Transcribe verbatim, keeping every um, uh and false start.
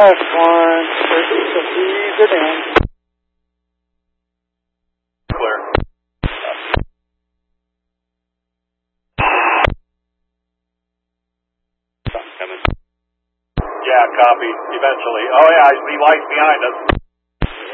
last one. So ease it in. Clear. Coming. Yeah, copy. Eventually. Oh yeah, I see lights behind us.